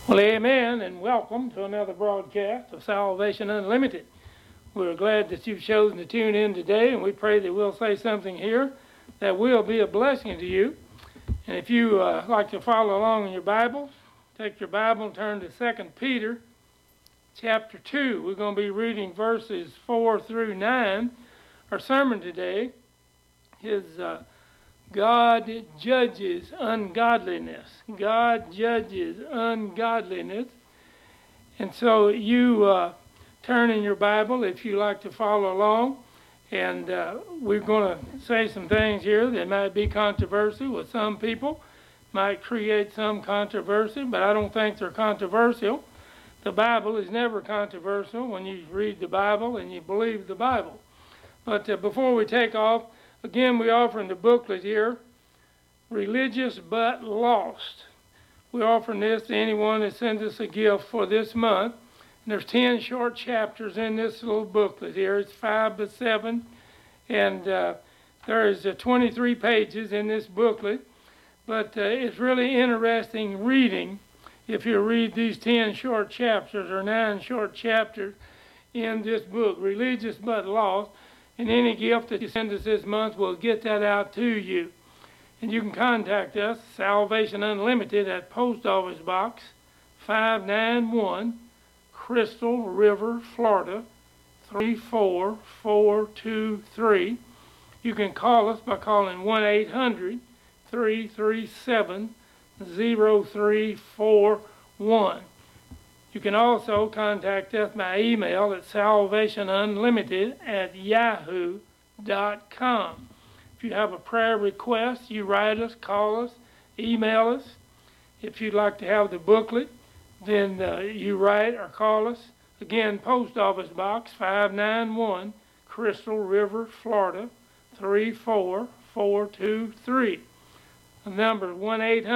Well, amen, and welcome to another broadcast of Salvation Unlimited. We're glad that you've chosen to tune in today, and we pray that we'll say something here that will be a blessing to you. And if you like to follow along in your Bibles, take your Bible and turn to 2 Peter chapter 2. We're going to be reading verses 4 through 9. Our sermon today is God judges ungodliness. God judges ungodliness. And so you turn in your Bible if you like to follow along. And we're going to say some things here that might be controversial with some people, might create some controversy, but I don't think they're controversial. The Bible is never controversial when you read the Bible and you believe the Bible. But before we take off, again, we offer in the booklet here, Religious But Lost. We're offering this to anyone that sends us a gift for this month. And there's 10 short chapters in this little booklet here. It's 5 by 7. And there is 23 pages in this booklet. But it's really interesting reading if you read these 10 short chapters or 9 short chapters in this book, Religious But Lost. And any gift that you send us this month, we'll get that out to you. And you can contact us, Salvation Unlimited, at Post Office Box 591, Crystal River, Florida, 34423. You can call us by calling 1-800-337-0341. You can also contact us by email at salvationunlimited@yahoo.com. If you have a prayer request, you write us, call us, email us. If you'd like to have the booklet, then you write or call us. Again, Post Office Box 591, Crystal River, Florida, 34423. The number is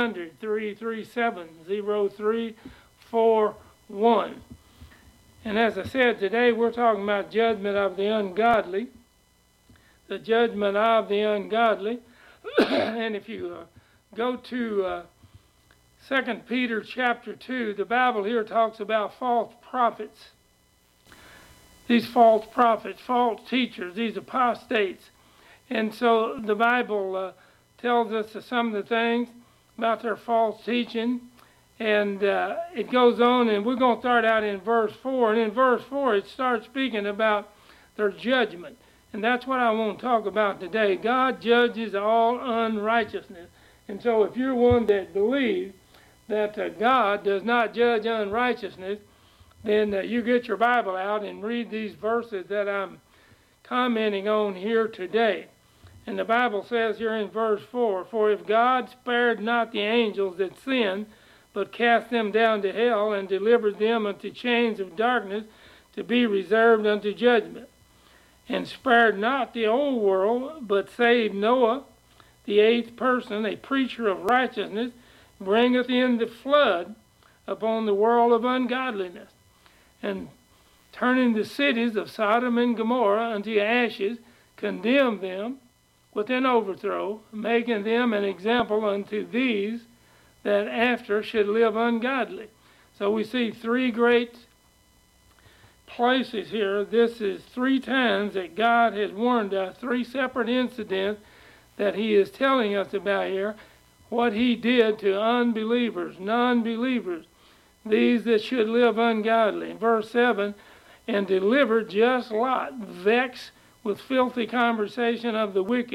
1-800-337-0341. And as I said, today we're talking about judgment of the ungodly. The judgment of the ungodly. And if you go to 2 Peter chapter 2, the Bible here talks about false prophets. These false prophets, false teachers, these apostates. And so the Bible tells us some of the things about their false teaching. And it goes on, and we're going to start out in verse 4. And in verse 4, it starts speaking about their judgment. And that's what I want to talk about today. God judges all unrighteousness. And so if you're one that believes that God does not judge unrighteousness, then you get your Bible out and read these verses that I'm commenting on here today. And the Bible says here in verse 4, "For if God spared not the angels that sinned, but cast them down to hell, and delivered them unto chains of darkness, to be reserved unto judgment, and spared not the old world, but saved Noah, the 8th person, a preacher of righteousness, bringeth in the flood upon the world of ungodliness, and turning the cities of Sodom and Gomorrah unto ashes, condemned them with an overthrow, making them an example unto these that after should live ungodly." So we see 3 great places here. This is 3 times that God has warned us, 3 separate incidents that he is telling us about here, what he did to unbelievers, non-believers, these that should live ungodly. In verse 7, "And delivered just Lot, vexed with filthy conversation of the wicked,